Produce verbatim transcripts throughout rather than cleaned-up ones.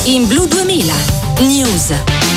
In Blu duemila News.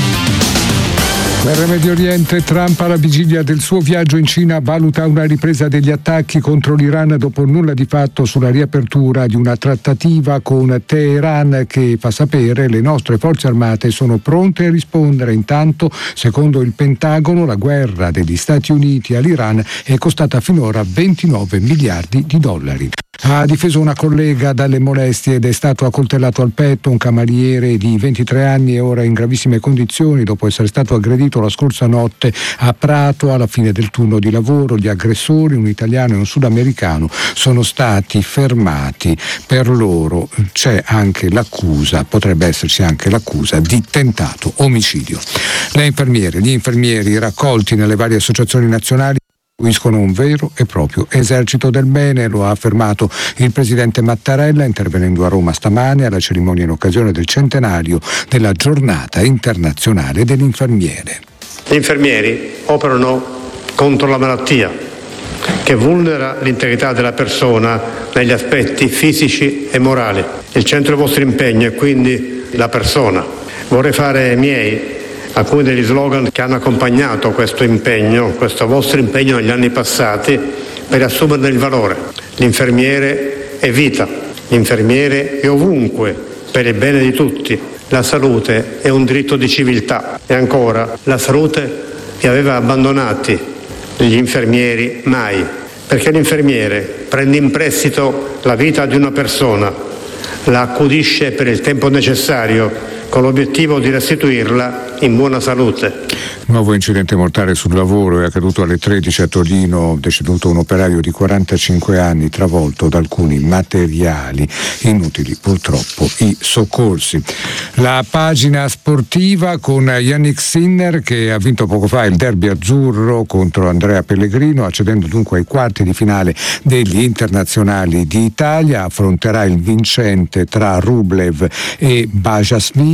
Per Medio Oriente, Trump alla vigilia del suo viaggio in Cina valuta una ripresa degli attacchi contro l'Iran dopo il nulla di fatto sulla riapertura di una trattativa con Teheran che fa sapere le nostre forze armate sono pronte a rispondere. Intanto, secondo il Pentagono, la guerra degli Stati Uniti all'Iran è costata finora ventinove miliardi di dollari. Ha difeso una collega dalle molestie ed è stato accoltellato al petto un cameriere di ventitré anni e ora in gravissime condizioni dopo essere stato aggredito la scorsa notte a Prato alla fine del turno di lavoro. Gli aggressori, un italiano e un sudamericano, sono stati fermati. Per loro c'è anche l'accusa, potrebbe esserci anche l'accusa di tentato omicidio. Le infermiere, gli infermieri raccolti nelle varie associazioni nazionali costruiscono un vero e proprio esercito del bene, lo ha affermato il presidente Mattarella intervenendo a Roma stamane alla cerimonia in occasione del centenario della giornata internazionale dell'infermiere. Gli infermieri operano contro la malattia che vulnera l'integrità della persona negli aspetti fisici e morali. Il centro del vostro impegno è quindi la persona. Vorrei fare miei alcuni degli slogan che hanno accompagnato questo impegno, questo vostro impegno negli anni passati, per assumerne il valore. L'infermiere è vita, l'infermiere è ovunque per il bene di tutti. La salute è un diritto di civiltà. E ancora, la salute vi aveva abbandonati, gli infermieri mai, perché l'infermiere prende in prestito la vita di una persona, la accudisce per il tempo necessario con l'obiettivo di restituirla in buona salute. Nuovo incidente mortale sul lavoro è accaduto alle tredici a Torino, deceduto un operaio di quarantacinque anni travolto da alcuni materiali, inutili purtroppo i soccorsi. La pagina sportiva con Yannick Sinner che ha vinto poco fa il derby azzurro contro Andrea Pellegrino, accedendo dunque ai quarti di finale degli internazionali di Italia, affronterà il vincente tra Rublev e Bajasmili.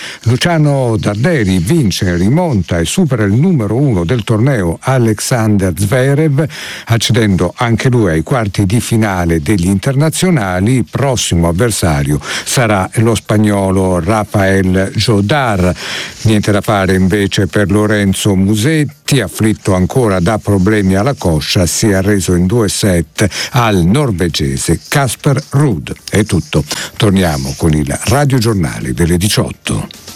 Luciano Darderi vince, rimonta e supera il numero uno del torneo Alexander Zverev, accedendo anche lui ai quarti di finale degli internazionali. Il prossimo avversario sarà lo spagnolo Rafael Jodar. Niente da fare invece per Lorenzo Musetti, afflitto ancora da problemi alla coscia, si è arreso in due set al norvegese Casper Ruud. È tutto. Torniamo con il radiogiornale delle diciotto.